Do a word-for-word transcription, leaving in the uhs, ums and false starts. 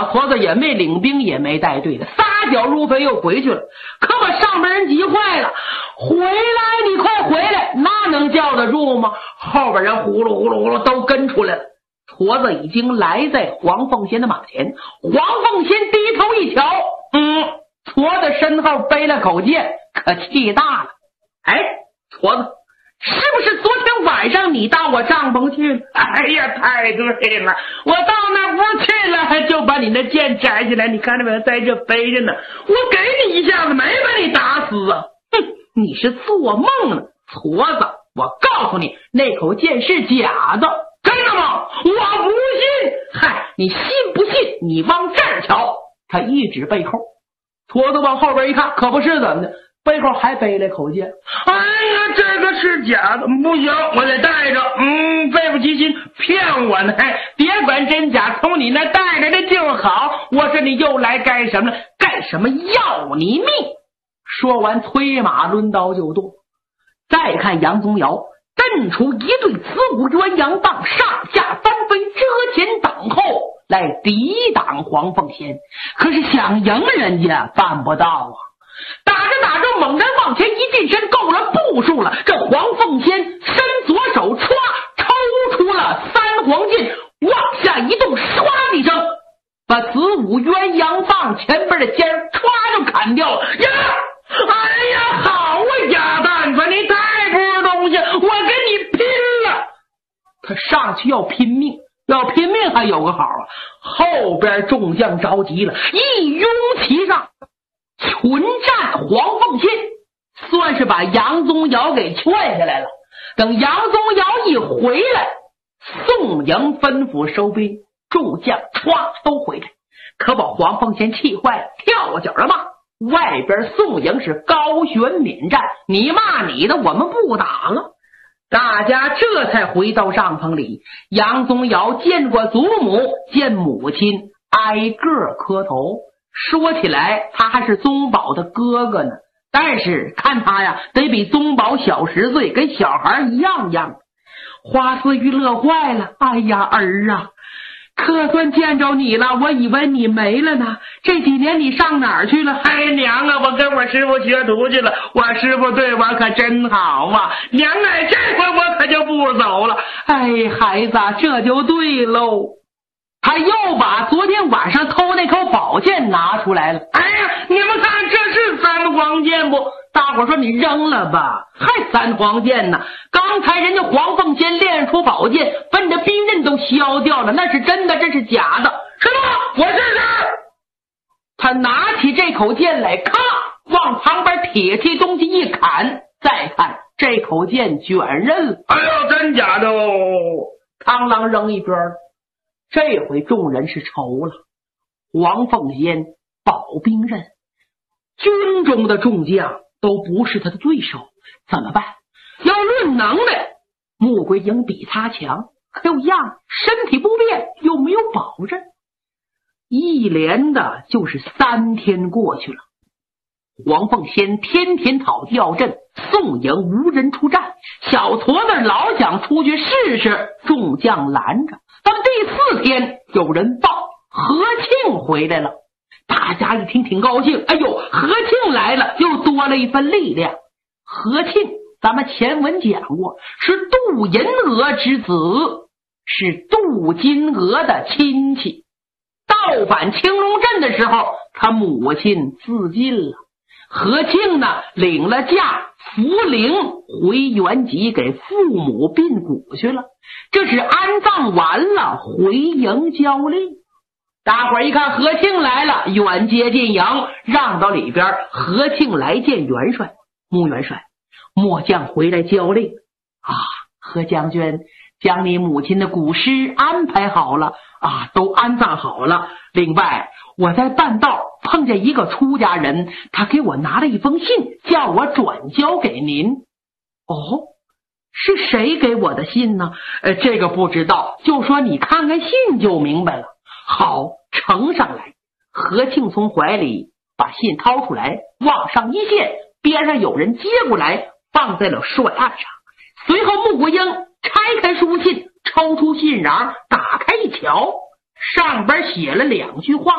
坨子也没领兵也没带队的，撒脚入飞又回去了。可把上边人急坏了，回来你快回来，那能叫得住吗？后边人呼噜呼噜呼噜都跟出来了。坨子已经来在黄凤仙的马前，黄凤仙低头一瞧，嗯，坨子身后背了口剑，可气大了。哎，坨子，是不是昨天晚上你到我帐篷去了？哎呀，太对了，我到那屋去了，就把你那剑摘下来，你看着没有，在这背着呢。我给你一下子，没把你打死啊！哼，你是做梦呢，矬子！我告诉你，那口剑是假的。真的吗？我不信。嗨，你信不信？你往这儿瞧。他一指背后，矬子往后边一看，可不是怎么的，背后还背了口剑。哎呀，这个是假的，不行，我得带着。嗯，背不起心，骗我呢。哎，别管真假，从你那带着的就好。我说你又来干什么？干什么要你命？说完，催马抡刀就动。再看杨宗尧阵出一对子午鸳鸯棒，上下翻飞，遮前挡后，来抵挡黄凤仙。可是想赢人家办不到啊！打着打着，猛然往前一近身，够了步数了。这黄凤仙伸左手，歘，抽出了三黄剑，往下一动，唰一声，把子午鸳鸯棒前边的尖歘就砍掉了。呀！哎呀，好啊，哑蛋子，你太不是东西，我跟你拼了！他上去要拼命，要拼命还有个好啊，后边众将着急了，一拥齐上，群战黄凤仙，算是把杨宗尧给劝下来了。等杨宗尧一回来，宋营吩咐收兵，众将唰都回来，可把黄凤仙气坏了，跳脚的骂。外边宋营是高悬免战，你骂你的，我们不打了。大家这才回到帐篷里。杨宗尧见过祖母，见母亲，挨个磕头。说起来他还是宗保的哥哥呢，但是看他呀，得比宗保小十岁，跟小孩一样样。花思玉乐坏了，哎呀儿啊，可算见着你了，我以为你没了呢。这几年你上哪儿去了？哎娘啊，我跟我师傅学徒去了，我师傅对我可真好啊，娘哎，这回我可就不走了。哎，孩子，这就对喽。他又把昨天晚上偷那口宝剑拿出来了。哎呀，你们看，这是三黄剑不？大伙说你扔了吧，还三黄剑呢？刚才人家黄凤仙练出宝剑，把你的兵刃都削掉了，那是真的，这是假的。师傅，我试试。他拿起这口剑来，咔，往旁边铁器东西一砍，再看这口剑卷刃了。哎呦，真假的哦！螳螂扔一边了。这回众人是愁了，黄凤仙宝兵刃，军中的众将都不是他的对手，怎么办？要论能耐，穆桂英比他强，可又样身体不便，又没有宝刃。一连的就是三天过去了，黄凤仙天天讨吊阵，宋营无人出战，小矬子老想出去试试，众将拦着。到第四天，有人报何庆回来了，大家一听挺高兴，哎呦，何庆来了，又多了一份力量。何庆咱们前文讲过，是杜银娥之子，是杜金娥的亲戚。造反青龙镇的时候，他母亲自尽了，何庆呢领了假，扶灵回原籍给父母殡骨去了。这是安葬完了，回营交令。大伙儿一看何庆来了，远接进营，让到里边。何庆来见元帅，穆元帅，末将回来交令啊，何将军将你母亲的古尸安排好了啊，都安葬好了。另外，我在半道碰见一个出家人，他给我拿了一封信，叫我转交给您。哦，是谁给我的信呢？呃，这个不知道，就说你看看信就明白了。好，呈上来。何庆从怀里把信掏出来，往上一献，边上有人接过来，放在了帅案上。随后穆桂英拆开书信，抽出信瓤，打开一瞧，上边写了两句话。